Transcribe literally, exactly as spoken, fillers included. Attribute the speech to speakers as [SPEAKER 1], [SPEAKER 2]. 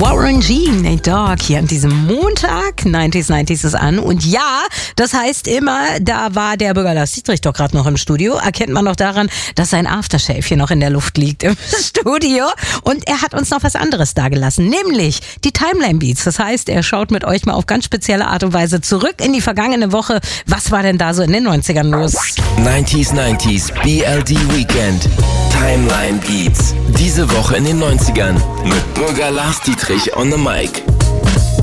[SPEAKER 1] Warren G, Nate Dogg, hier an diesem Montag, neunziger neunzig ist an. Und ja, das heißt immer, da war der Bürger Lars Dietrich doch gerade noch im Studio. Erkennt man noch daran, dass sein Aftershave hier noch in der Luft liegt im Studio. Und er hat uns noch was anderes dagelassen, nämlich die Timeline Beats. Das heißt, er schaut mit euch mal auf ganz spezielle Art und Weise zurück in die vergangene Woche. Was war denn da so in den neunzigern los?
[SPEAKER 2] neunziger neunzig B L D Weekend. Timeline Beats. Diese Woche in den neunzigern mit Bürger Lars Dietrich on the mic.